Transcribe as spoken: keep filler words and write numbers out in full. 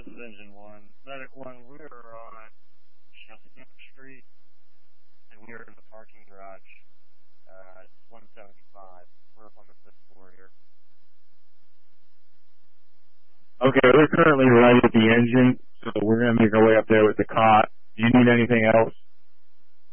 this is Engine one. Medic one, we were on Chestnut Street, and we were in the parking garage. Uh, it's one seventy-five. We're up on the fifth floor here. Okay, we're currently right at the engine, so we're going to make our way up there with the cot. Do you need anything else?